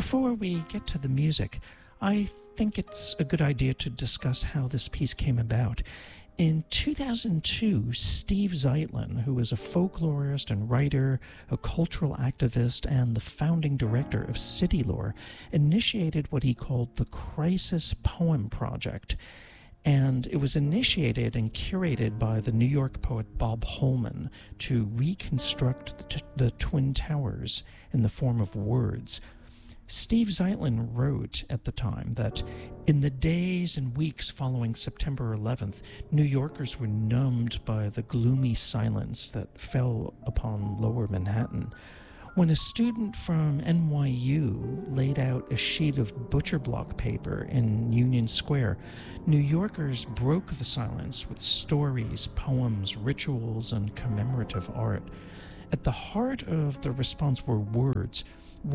Before we get to the music, I think it's a good idea to discuss how this piece came about. In 2002, Steve Zeitlin, who is a folklorist and writer, a cultural activist, and the founding director of CityLore, initiated what he called the Crisis Poem Project. And it was initiated and curated by the New York poet Bob Holman to reconstruct the Twin Towers in the form of words. Steve Zeitlin wrote at the time that in the days and weeks following September 11th, New Yorkers were numbed by the gloomy silence that fell upon Lower Manhattan. When a student from NYU laid out a sheet of butcher block paper in Union Square, New Yorkers broke the silence with stories, poems, rituals, and commemorative art. At the heart of the response were words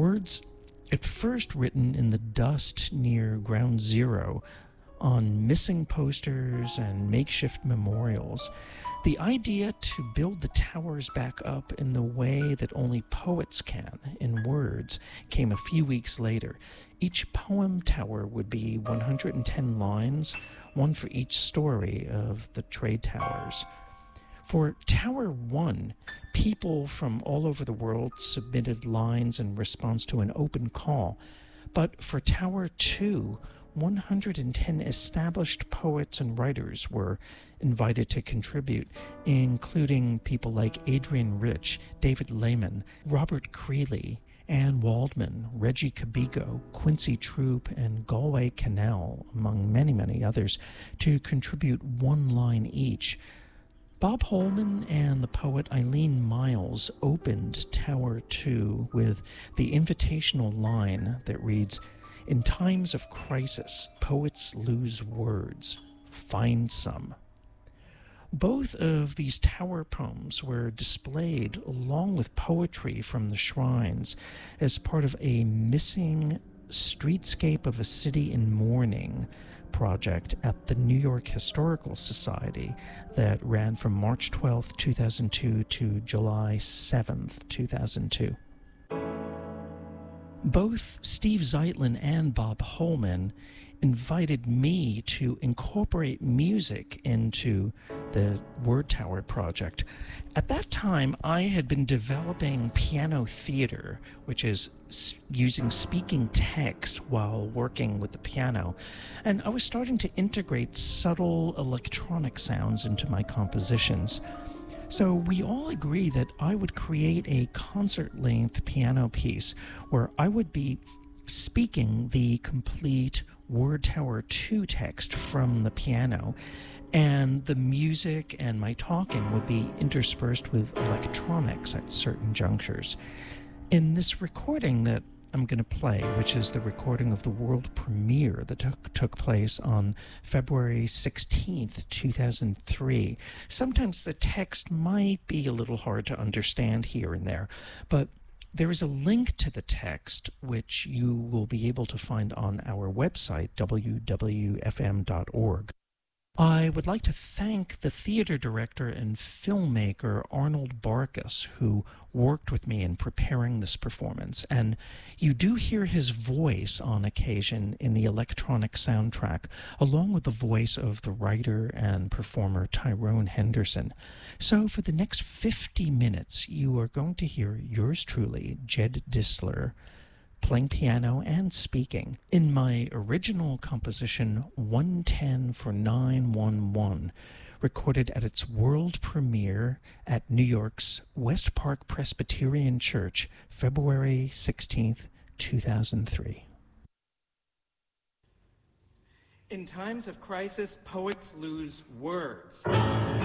at first written in the dust near Ground Zero on missing posters and makeshift memorials. The idea to build the towers back up in the way that only poets can, in words, came a few weeks later. Each poem tower would be 110 lines, one for each story of the trade towers. For Tower 1, people from all over the world submitted lines in response to an open call. But for Tower 2, 110 established poets and writers were invited to contribute, including people like Adrienne Rich, David Lehman, Robert Creeley, Anne Waldman, Reggie Cabigo, Quincy Troop, and Galway Cannell, among many, many others, to contribute one line each. Bob Holman and the poet Eileen Miles opened Tower 2 with the invitational line that reads, "In times of crisis, poets lose words. Find some." Both of these tower poems were displayed along with poetry from the shrines as part of a Missing Streetscape of a City in Mourning project at the New York Historical Society that ran from March 12, 2002 to July 7th, 2002. Both Steve Zeitlin and Bob Holman invited me to incorporate music into the Word Tower project. At that time, I had been developing piano theater, which is using speaking text while working with the piano, and I was starting to integrate subtle electronic sounds into my compositions. So we all agreed that I would create a concert-length piano piece where I would be speaking the complete Word Tower 2 text from the piano, and the music and my talking would be interspersed with electronics at certain junctures. In this recording that I'm going to play, which is the recording of the world premiere that took place on February 16th, 2003, sometimes the text might be a little hard to understand here and there, but there is a link to the text which you will be able to find on our website, wwfm.org. I would like to thank the theater director and filmmaker Arnold Barkus, who worked with me in preparing this performance, and you do hear his voice on occasion in the electronic soundtrack, along with the voice of the writer and performer Tyrone Henderson. So for the next 50 minutes, you are going to hear yours truly, Jed Disler, playing piano and speaking in my original composition 110 for 911, recorded at its world premiere at New York's West Park Presbyterian Church, February 16th, 2003. In times of crisis, poets lose words.